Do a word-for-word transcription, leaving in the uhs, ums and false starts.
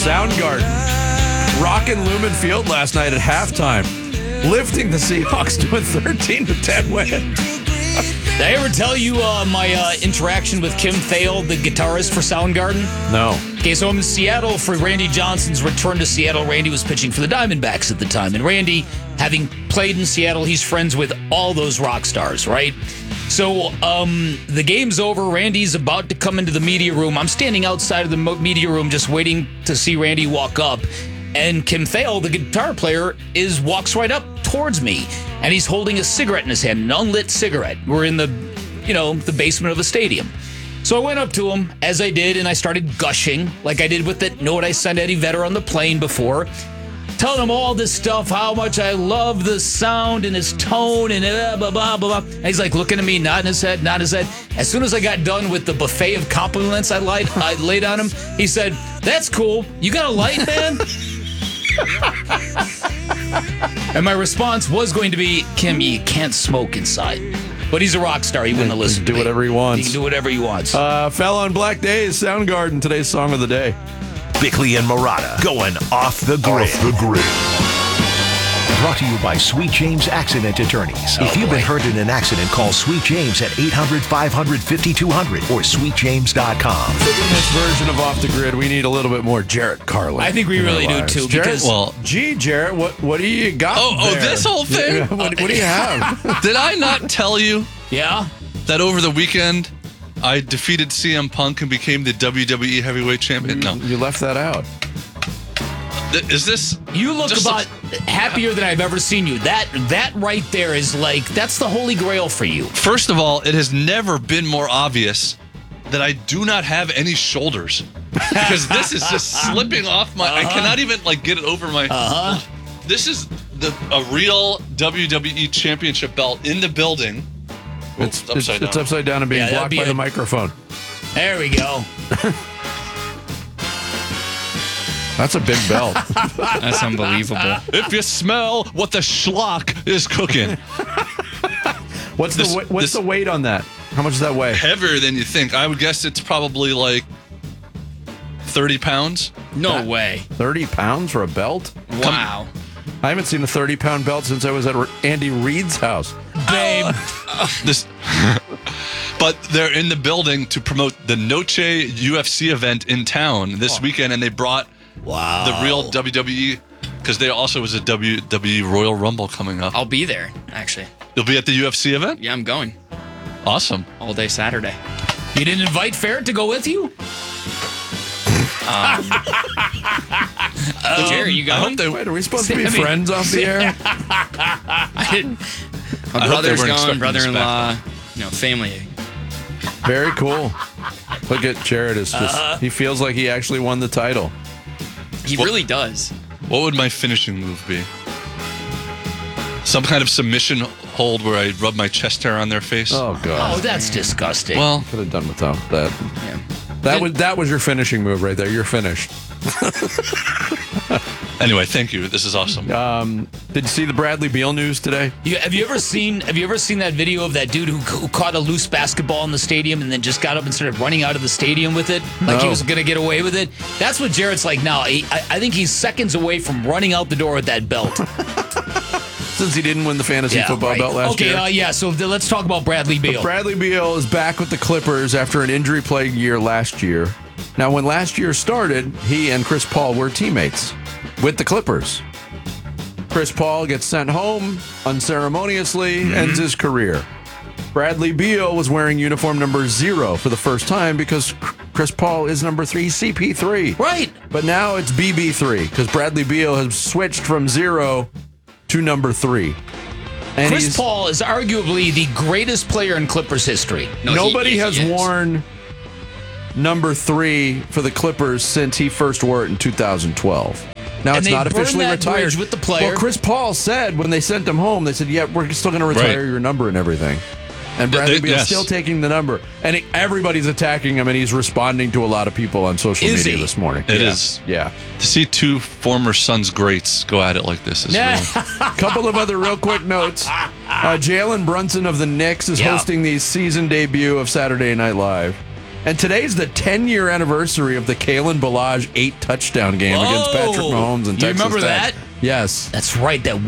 Soundgarden rocking Lumen Field last night at halftime, lifting the Seahawks to a thirteen to ten win. Did I ever tell you uh, my uh, interaction with Kim Thale, the guitarist for Soundgarden? No. Okay, so I'm in Seattle for Randy Johnson's return to Seattle. Randy was pitching for the Diamondbacks at the time. And Randy, having played in Seattle, he's friends with all those rock stars, right? So um, the game's over. Randy's about to come into the media room. I'm standing outside of the media room just waiting to see Randy walk up. And Kim Thale, the guitar player, is walks right up towards me. And he's holding a cigarette in his hand, an unlit cigarette. We're in the, you know, the basement of a stadium. So I went up to him, as I did, and I started gushing, like I did with that note I sent Eddie Vedder on the plane before, telling him all this stuff, how much I love the sound and his tone and blah, blah, blah, blah. And he's like looking at me, nodding his head, nodding his head. As soon as I got done with the buffet of compliments I laid, I laid on him, he said, "That's cool. You got a light, man?" And my response was going to be, "Kim, you can't smoke inside." But he's a rock star. He wouldn't have listened do to me. whatever he wants. He can do whatever he wants. Uh, fell on Black Days, Soundgarden, today's song of the day. Bickley and Murata going off the grid. Off the grid. Brought to you by Sweet James Accident Attorneys. Oh, if you've boy. been hurt in an accident, call Sweet James at eight hundred, five hundred, fifty-two hundred or sweet james dot com. In this version of Off the Grid, we need a little bit more Jarrett Carlin. I think we in our really do, lives. too, Jarrett, because- Well- gee, Jarrett, what, what do you got Oh, oh, there? this whole thing? Yeah, what, what do you have? Did I not tell you Yeah? that over the weekend I defeated C M Punk and became the W W E Heavyweight Champion? No. You left that out. Th- Is this... You look just about a- happier than I've ever seen you. That that right there is like, that's the holy grail for you. First of all, it has never been more obvious that I do not have any shoulders. Because this is just slipping off my... I cannot even, like, get it over my... Uh-huh. This is the a real W W E Championship belt in the building. It's, Oops, upside it's, it's down. upside down and being Yeah, that'd blocked be by the a- microphone. There we go. That's a big belt. That's unbelievable. If you smell what the schlock is cooking. What's This- the wa- what's this- the weight on that? How much does that weigh? Heavier than you think. I would guess it's probably like thirty pounds. No way. thirty pounds for a belt? Wow. I haven't seen a thirty pound belt since I was at Andy Reid's house. Babe. This, but they're in the building to promote the Noche U F C event in town this weekend, and they brought Wow. the real W W E because there also was a W W E Royal Rumble coming up. I'll be there, actually. You'll be at the U F C event? Yeah, I'm going. Awesome. All day Saturday. You didn't invite Ferret to go with you? Jerry, you I going? hope they. Wait, are we supposed to be Sammy. friends off the air? I didn't. My I hope they brother's weren't going, expecting brother-in-law, you know, family. Very cool. Look at Jared. It's just Uh-huh. he feels like he actually won the title. He What- really does. What would my finishing move be? Some kind of submission hold where I rub my chest hair on their face. Oh Oh, god. that's disgusting. Well, Could have done without that. Yeah. That was that was your finishing move right there. You're finished. anyway, thank you. This is awesome. Um, did you see the Bradley Beal news today? You, have you ever seen Have you ever seen that video of that dude who, who caught a loose basketball in the stadium and then just got up and started running out of the stadium with it, like he No. was going to get away with it? That's what Jarrett's like now. He, I, I think he's seconds away from running out the door with that belt. Since he didn't win the fantasy football right. belt last okay, year. uh, yeah. So th- let's talk about Bradley Beal. Bradley Beal is back with the Clippers after an injury-plagued year last year. Now, when last year started, he and Chris Paul were teammates with the Clippers. Chris Paul gets sent home unceremoniously, Mm-hmm. ends his career. Bradley Beal was wearing uniform number zero for the first time because Chris Paul is number three, C P three. Right. But now it's B B three because Bradley Beal has switched from zero to number three. And Chris he's- Paul is arguably the greatest player in Clippers history. No, he- Nobody he has is. worn number three for the Clippers since he first wore it in two thousand twelve. Now And it's they not burned officially that retired. bridge with the player. Well, Chris Paul said when they sent him home, they said, "Yeah, we're still going to retire Right. your number and everything." And Bradley they- Beal's yes. still taking the number, and he, everybody's attacking him, and he's responding to a lot of people on social Is media he? this morning. It yeah. is. yeah. To see two former Suns greats go at it like this is Yeah. really... Couple of other real quick notes. Uh, Jalen Brunson of the Knicks is Yeah. hosting the season debut of Saturday Night Live. And today's the ten-year anniversary of the Kalen Ballage eight touchdown game against Whoa. Patrick Mahomes and You Texas remember Tech. that? Yes. That's right. That